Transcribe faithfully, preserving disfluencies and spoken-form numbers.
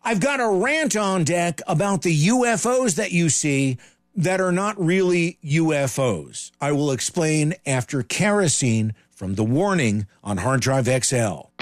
I've got a rant on deck about the U F Os that you see that are not really U F Os. I will explain after kerosene from The Warning on Hard Drive X L.